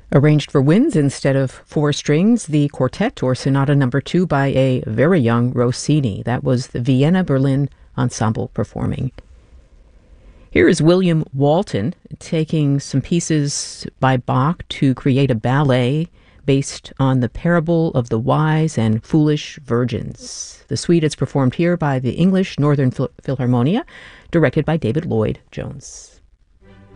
Arranged for winds instead of four strings, the Quartet or Sonata Number 2 by a very young Rossini. That was the Vienna Berlin Ensemble performing. Here is William Walton taking some pieces by Bach to create a ballet based on the parable of the wise and foolish virgins. The suite is performed here by the English Northern Philharmonia, directed by David Lloyd Jones.